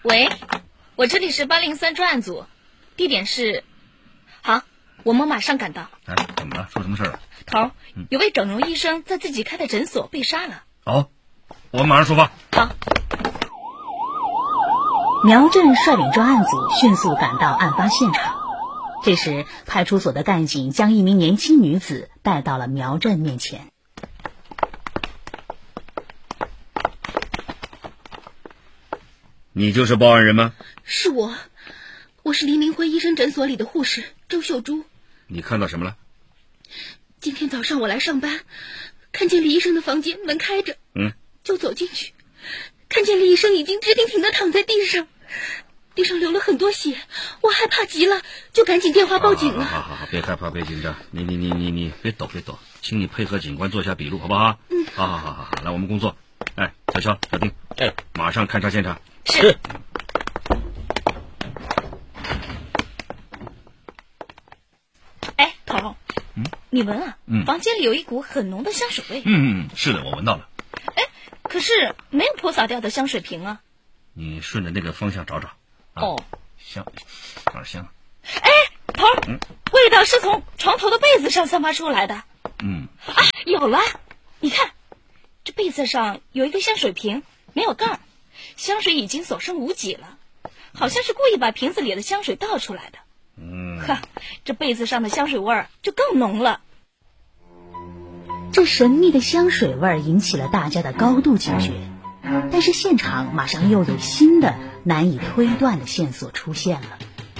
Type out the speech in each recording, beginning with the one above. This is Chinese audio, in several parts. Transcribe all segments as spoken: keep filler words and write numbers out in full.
喂，我这里是八零三专案组，地点是……好，我们马上赶到。 哎，怎么了？说什么事了？ 头，有位整容医生在自己开的诊所被杀了。 好，我们马上出发。 好。 苗振率领专案组迅速赶到案发现场。这时，派出所的干警将一名年轻女子带到了苗振面前。 你就是报案人吗？ 是我，我是黎明辉医生诊所里的护士周秀珠。 你看到什么了？ 今天早上我来上班，看见李医生的房间门开着， 嗯， 就走进去，看见李医生已经直挺挺地躺在地上，地上流了很多血，我害怕极了，就赶紧电话报警了。 好好好好，别害怕，别紧张，你你你你你别抖别抖，请你配合警官做下笔录，好不好？ 嗯， 好好好好好，来我们工作。哎，小乔、小丁， 哎， 马上勘察现场。 是。哎，头，嗯，你闻啊，嗯，房间里有一股很浓的香水味。 嗯嗯，是的，我闻到了。 哎，可是没有泼洒掉的香水瓶啊。 你顺着那个方向找找。啊、 哦， 香，哪儿香啊？ 哎，头，嗯，味道是从床头的被子上散发出来的。 嗯， 啊，有了，你看。这被子上有一个香水瓶，没有盖，香水已经所剩无几了，好像是故意把瓶子里的香水倒出来的。 嗯， 呵，这被子上的香水味儿就更浓了。 这神秘的香水味儿引起了大家的高度警觉，但是现场马上又有新的难以推断的线索出现了。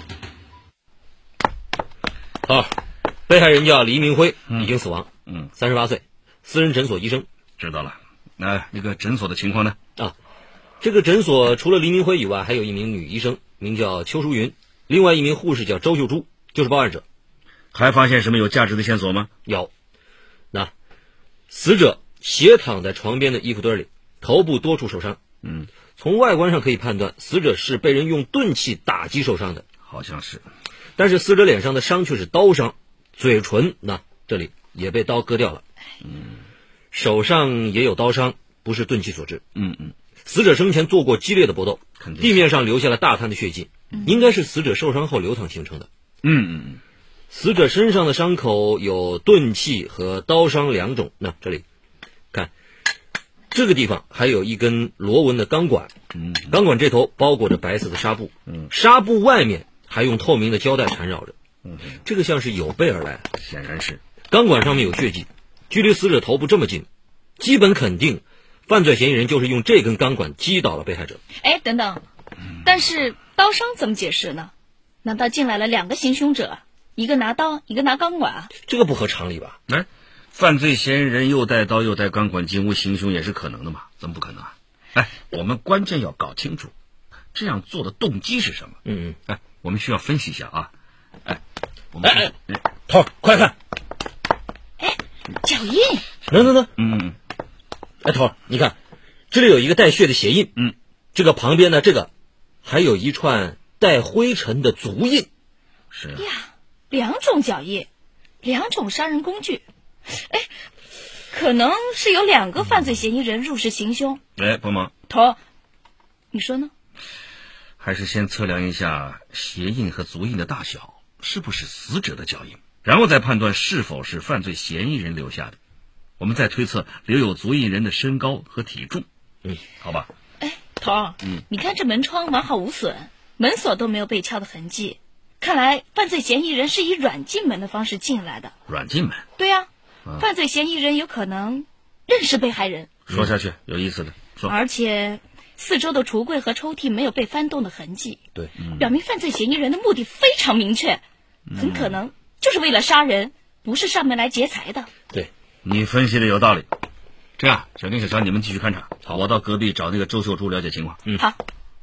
好，被害人叫黎明辉，已经死亡， 嗯， 三十八岁，私人诊所医生。 知道了。那那个诊所的情况呢？ 啊，这个诊所除了黎明辉以外，还有一名女医生，名叫邱淑云，另外一名护士叫周秀珠，就是报案者。 还发现什么有价值的线索吗？ 有。那死者斜躺在床边的衣服堆里，头部多处受伤。 嗯， 从外观上可以判断，死者是被人用钝器打击受伤的。 好像是。 但是死者脸上的伤却是刀伤，嘴唇那这里也被刀割掉了。 嗯。 手上也有刀伤，不是钝器所致。 嗯嗯， 死者生前做过激烈的搏斗，地面上留下了大滩的血迹，嗯、应该是死者受伤后流淌形成的。 嗯嗯嗯， 死者身上的伤口有钝器和刀伤两种。那这里看，这个地方还有一根螺纹的钢管， 嗯， 钢管这头包裹着白色的纱布， 嗯， 纱布外面还用透明的胶带缠绕着。 嗯， 这个像是有备而来， 显然是。 钢管上面有血迹。距离死者头部这么近，基本肯定犯罪嫌疑人就是用这根钢管击倒了被害者。 哎，等等，但是刀伤怎么解释呢？难道进来了两个行凶者，一个拿刀，一个拿钢管啊？ 这个不合常理吧？ 哎，犯罪嫌疑人又带刀又带钢管进屋行凶也是可能的嘛？怎么不可能啊？哎，我们关键要搞清楚这样做的动机是什么。 嗯嗯， 哎，我们需要分析一下啊。哎，我们哎哎，头快看。 脚印， 等等等， 嗯， 哎，头，你看，这里有一个带血的鞋印， 嗯， 这个旁边呢，这个还有一串带灰尘的足印， 是呀，两种脚印，两种杀人工具，哎，可能是有两个犯罪嫌疑人入室行凶。 哎，帮忙， 头，你说呢？ 还是先测量一下鞋印和足印的大小，是不是死者的脚印？然后再判断是否是犯罪嫌疑人留下的，我们再推测留有足印人的身高和体重。 嗯， 好吧。 哎，头儿，嗯，你看这门窗完好无损，门锁都没有被撬的痕迹，看来犯罪嫌疑人是以软进门的方式进来的。 软进门？ 对呀、啊啊，犯罪嫌疑人有可能认识被害人。 说下去，有意思的说。 而且四周的橱柜和抽屉没有被翻动的痕迹， 对， 嗯、表明犯罪嫌疑人的目的非常明确，嗯、很可能就是为了杀人，不是上门来劫财的。 对， 你分析的有道理。这样，小丁、小乔，你们继续勘察，好，我到隔壁找那个周秀珠了解情况。 嗯， 好。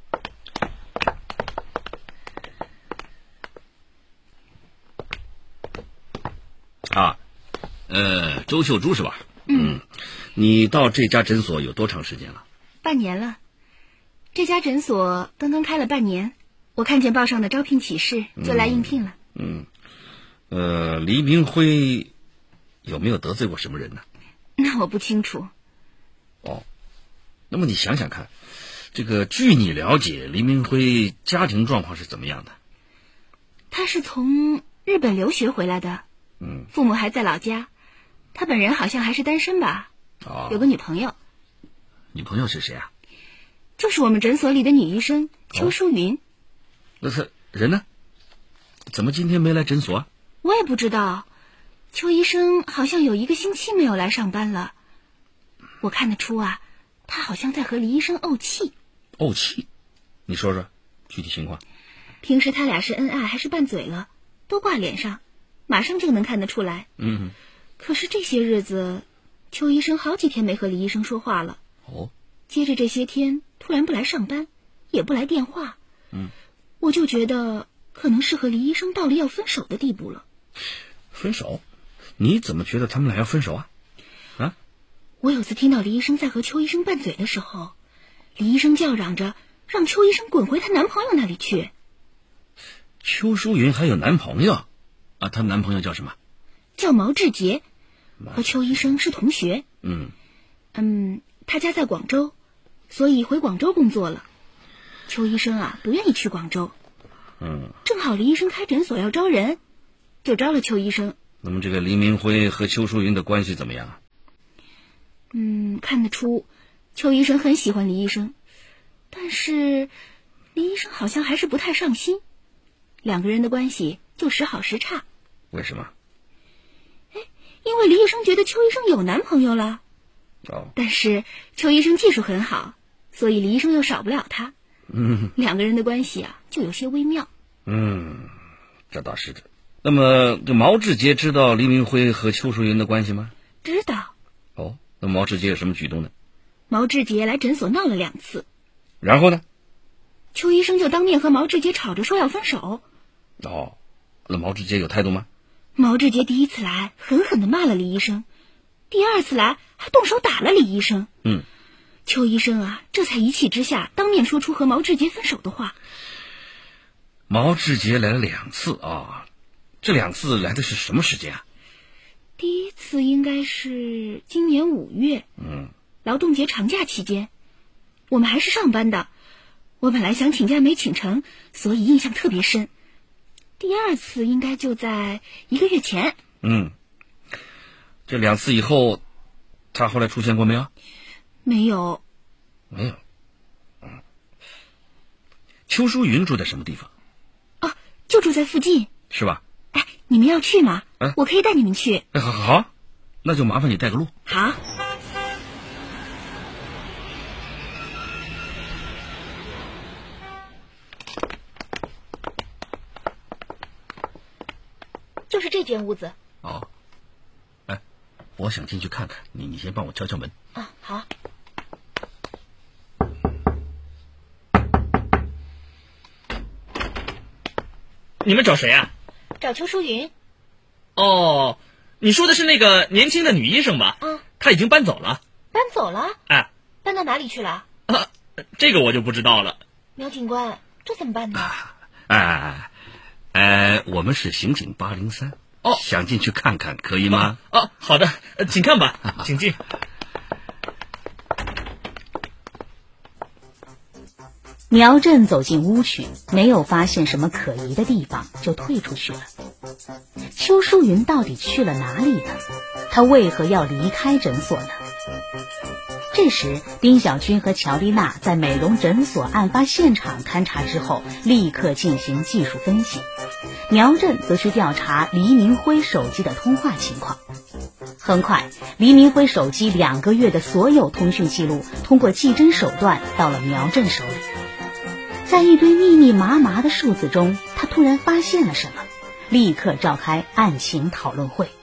啊，呃，周秀珠是吧？ 嗯， 你到这家诊所有多长时间了？ 半年了。这家诊所刚刚开了半年，我看见报上的招聘启事，就来应聘了。 嗯，嗯呃，黎明辉有没有得罪过什么人呢？ 那我不清楚。 哦，那么你想想看， 这个据你了解，黎明辉家庭状况是怎么样的？ 他是从日本留学回来的， 嗯， 父母还在老家，他本人好像还是单身吧， 哦， 有个女朋友。 女朋友是谁啊？ 就是我们诊所里的女医生邱淑云。 那他人呢？怎么今天没来诊所啊？ 我也不知道，邱医生好像有一个星期没有来上班了。我看得出啊，他好像在和黎医生怄气。 怄气？你说说具体情况。 平时他俩是恩爱还是拌嘴了，都挂脸上，马上就能看得出来。 嗯， 可是这些日子，邱医生好几天没和黎医生说话了。 哦， 接着这些天突然不来上班，也不来电话。 嗯， 我就觉得可能是和黎医生到了要分手的地步了。 分手？你怎么觉得他们俩要分手啊？啊？ 我有次听到黎医生在和邱医生拌嘴的时候，黎医生叫嚷着让邱医生滚回她男朋友那里去。 邱淑云还有男朋友啊？她男朋友叫什么？ 叫毛志杰，和邱医生是同学。 嗯嗯，他家在广州，所以回广州工作了。邱医生啊，不愿意去广州。 嗯， 正好黎医生开诊所要招人，就招了邱医生。 那么这个黎明辉和邱淑云的关系怎么样啊？ 嗯，看得出邱医生很喜欢黎医生，但是黎医生好像还是不太上心，两个人的关系就时好时差。 为什么？ 因为黎医生觉得邱医生有男朋友了。 哦， 但是邱医生技术很好，所以黎医生又少不了他。 嗯， 两个人的关系啊，就有些微妙。 嗯，这倒是的。那么这毛志杰知道黎明辉和邱淑云的关系吗？ 知道。 哦，那毛志杰有什么举动呢？ 毛志杰来诊所闹了两次。 然后呢？ 邱医生就当面和毛志杰吵着说要分手。 哦，那毛志杰有态度吗？ 毛志杰第一次来狠狠地骂了李医生，第二次来还动手打了李医生。 嗯， 邱医生啊，这才一气之下当面说出和毛志杰分手的话。 毛志杰来了两次啊，这两次来的是什么时间啊？ 第一次应该是今年五月， 嗯， 劳动节长假期间，我们还是上班的，我本来想请假没请成，所以印象特别深。第二次应该就在一个月前。 嗯，这两次以后，他后来出现过没有？ 没有。 没有。嗯，邱淑云住在什么地方？ 哦，就住在附近。 是吧？ 哎，你们要去吗？ 嗯， 我可以带你们去。 哎，好，好，那就麻烦你带个路。 好。就是这间屋子。 哦，哎，我想进去看看，你你先帮我敲敲门。 啊，好。 你们找谁啊？ 找邱淑云。 哦，你说的是那个年轻的女医生吧？ 嗯， 她已经搬走了。 搬走了？ 哎， 搬到哪里去了？ 啊，这个我就不知道了。 苗警官，这怎么办呢？ 哎哎哎，我们是刑警八零三。 哦， 想进去看看，可以吗？ 哦，哦好的，请看吧，请进。 苗振走进屋去，没有发现什么可疑的地方，就退出去了。邱淑云到底去了哪里呢？她为何要离开诊所呢？这时，丁小军和乔丽娜在美容诊所案发现场勘查之后，立刻进行技术分析。苗振则去调查黎明辉手机的通话情况。很快，黎明辉手机两个月的所有通讯记录通过技侦手段到了苗振手里。在一堆密密麻麻的数字中，他突然发现了什么，立刻召开案情讨论会。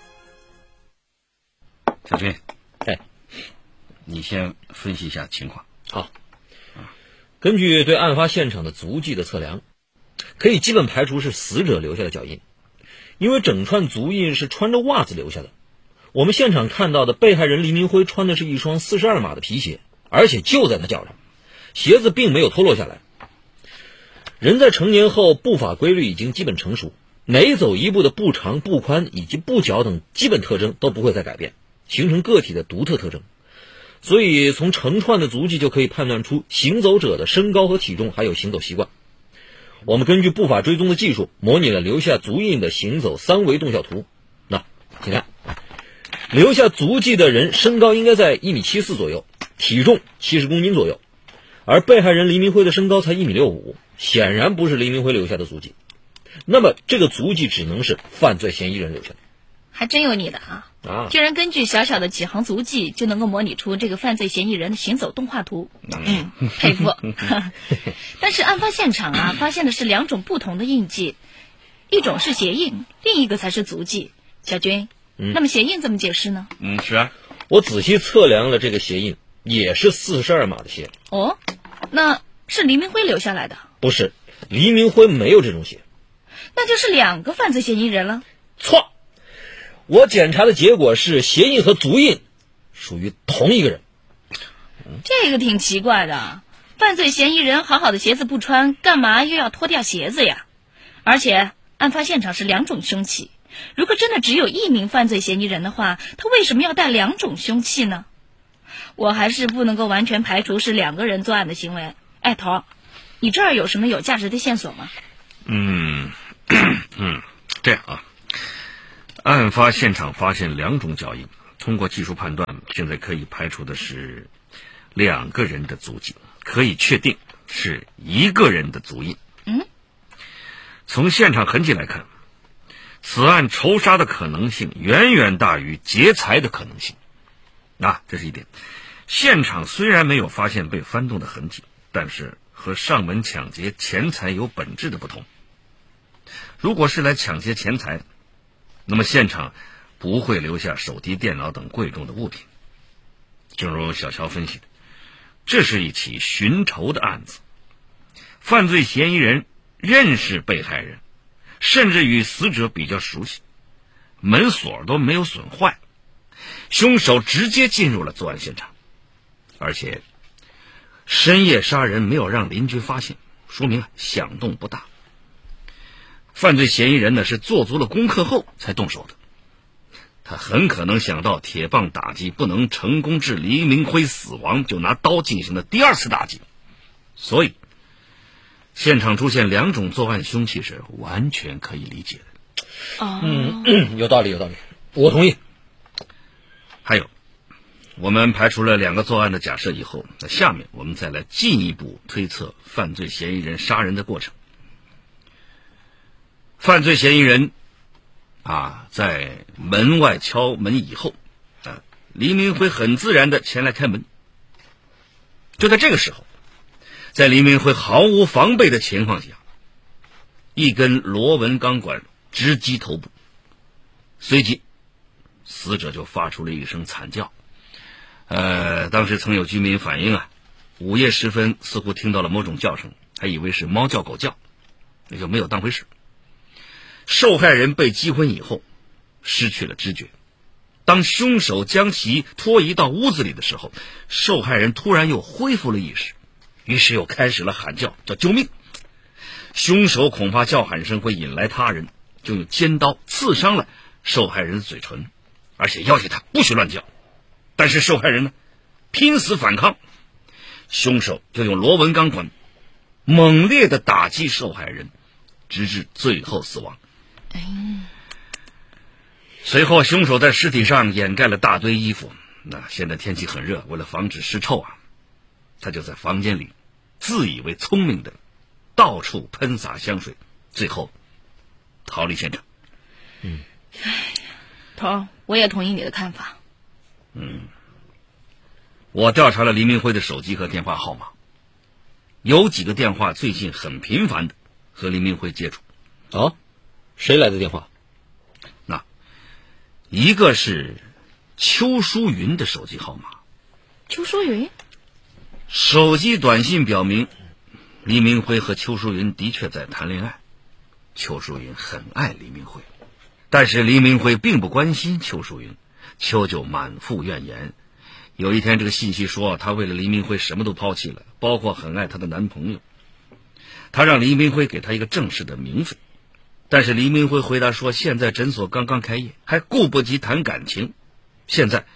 小军， 哎， 你先分析一下情况。 好，根据对案发现场的足迹的测量，可以基本排除是死者留下的脚印，因为整串足印是穿着袜子留下的。我们现场看到的被害人黎明辉穿的是一双四十二码的皮鞋，而且就在他脚上，鞋子并没有脱落下来。人在成年后，步法规律已经基本成熟，每走一步的步长、步宽以及步脚等基本特征都不会再改变，形成个体的独特特征。 所以从成串的足迹就可以判断出行走者的身高和体重，还有行走习惯。我们根据步法追踪的技术，模拟了留下足印的行走三维动效图。那请看，留下足迹的人身高应该在一米七四左右，体重七十公斤左右，而被害人黎明辉的身高才一米六五，显然不是黎明辉留下的足迹。那么这个足迹只能是犯罪嫌疑人留下的。 还真有你的啊！ 啊， 居然根据小小的几行足迹就能够模拟出这个犯罪嫌疑人的行走动画图，嗯，佩服。但是案发现场啊，发现的是两种不同的印记，一种是鞋印，另一个才是足迹。小军， 嗯、 那么鞋印怎么解释呢？ 嗯，是啊， 我仔细测量了这个鞋印，也是四十二码的鞋。 哦，那是黎明辉留下来的？ 不是，黎明辉没有这种鞋。 那就是两个犯罪嫌疑人了。 错。我检查的结果是鞋印和足印属于同一个人。 这个挺奇怪的，犯罪嫌疑人好好的鞋子不穿，干嘛又要脱掉鞋子呀？而且案发现场是两种凶器，如果真的只有一名犯罪嫌疑人的话，他为什么要带两种凶器呢？我还是不能够完全排除是两个人作案的行为。哎，头，你这儿有什么有价值的线索吗？ 嗯嗯，这样啊。案发现场发现两种脚印，通过技术判断，现在可以排除的是两个人的足迹，可以确定是一个人的足印。 嗯， 从现场痕迹来看，此案仇杀的可能性远远大于劫财的可能性。啊，这是一点。现场虽然没有发现被翻动的痕迹，但是和上门抢劫钱财有本质的不同。如果是来抢劫钱财，那么现场不会留下手提电脑等贵重的物品。正如小乔分析的，这是一起寻仇的案子，犯罪嫌疑人认识被害人，甚至与死者比较熟悉，门锁都没有损坏，凶手直接进入了作案现场，而且深夜杀人没有让邻居发现，说明啊响动不大。犯罪嫌疑人呢是做足了功课后才动手的，他很可能想到铁棒打击不能成功致黎明辉死亡，就拿刀进行了第二次打击，所以现场出现两种作案凶器是完全可以理解的。 哦， 嗯，嗯有道理，有道理，我同意。 还有，我们排除了两个作案的假设以后，那下面我们再来进一步推测犯罪嫌疑人杀人的过程。犯罪嫌疑人啊，在门外敲门以后，啊，黎明辉很自然的前来开门。就在这个时候，在黎明辉毫无防备的情况下，一根螺纹钢管直击头部，随即死者就发出了一声惨叫。呃，当时曾有居民反映啊，午夜时分似乎听到了某种叫声，还以为是猫叫狗叫，也就没有当回事。受害人被击昏以后失去了知觉，当凶手将其拖移到屋子里的时候，受害人突然又恢复了意识，于是又开始了喊叫，叫救命。凶手恐怕叫喊声会引来他人，就用尖刀刺伤了受害人的嘴唇，而且要挟他不许乱叫。但是受害人呢拼死反抗，凶手就用螺纹钢管猛烈地打击受害人，直至最后死亡。随后凶手在尸体上掩盖了大堆衣服，那现在天气很热，为了防止尸臭啊，他就在房间里自以为聪明的到处喷洒香水，最后逃离现场。 嗯， 头，我也同意你的看法。 嗯，我调查了黎明辉的手机和电话号码，有几个电话最近很频繁的和黎明辉接触。 啊，谁来的电话？ 那一个是邱淑云的手机号码。 邱淑云？ 手机短信表明黎明辉和邱淑云的确在谈恋爱，邱淑云很爱黎明辉，但是黎明辉并不关心邱淑云，邱就满腹怨言。有一天这个信息说他为了黎明辉什么都抛弃了，包括很爱他的男朋友，他让黎明辉给他一个正式的名分，但是黎明辉回答说现在诊所刚刚开业，还顾不及谈感情，现在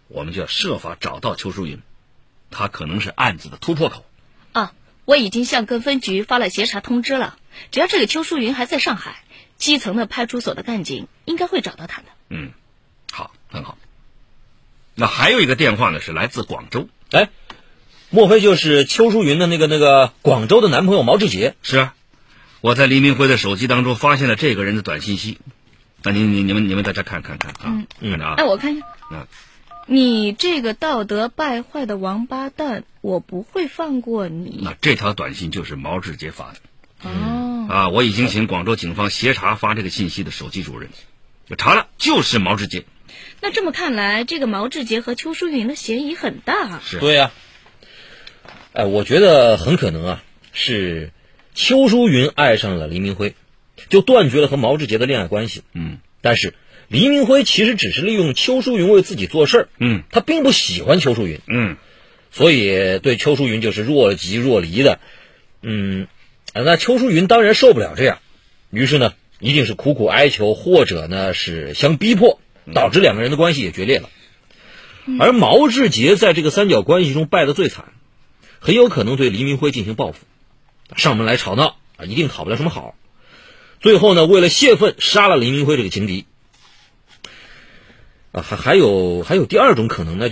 我们就要设法找到邱淑云，她可能是案子的突破口。 啊，我已经向各分局发了协查通知了，只要这个邱淑云还在上海，基层的派出所的干警应该会找到她的。 嗯，好，很好。那还有一个电话呢，是来自广州。 哎，莫非就是邱淑云的那个那个广州的男朋友毛志杰？ 是啊，我在黎明辉的手机当中发现了这个人的短信息。那你你你们你们在这看看看啊， 嗯看着啊。 哎，我看一下。 嗯， 你这个道德败坏的王八蛋，我不会放过你。 那这条短信就是毛志杰发的。 哦。 啊，我已经请广州警方协查发这个信息的手机主任，查了，就是毛志杰。 那这么看来，这个毛志杰和邱淑云的嫌疑很大啊。 是。 对呀、啊。哎，我觉得很可能啊，是邱淑云爱上了黎明辉，就断绝了和毛志杰的恋爱关系。 嗯， 但是黎明辉其实只是利用邱淑云为自己做事儿。 嗯， 他并不喜欢邱淑云。 嗯， 所以对邱淑云就是若即若离的。嗯，那邱淑云当然受不了这样，于是呢，一定是苦苦哀求，或者呢是相逼迫，导致两个人的关系也决裂了。而毛志杰在这个三角关系中败得最惨，很有可能对黎明辉进行报复，上门来吵闹啊，一定讨不了什么好。最后呢，为了泄愤，杀了黎明辉这个情敌。啊，还还有还有第二种可能呢。